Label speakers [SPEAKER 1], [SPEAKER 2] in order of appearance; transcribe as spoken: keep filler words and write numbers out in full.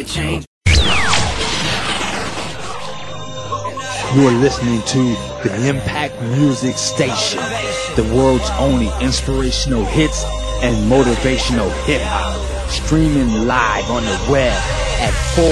[SPEAKER 1] change.
[SPEAKER 2] You're listening to the Impact Music Station, the world's only inspirational hits and motivational hip-hop, streaming live on the web at four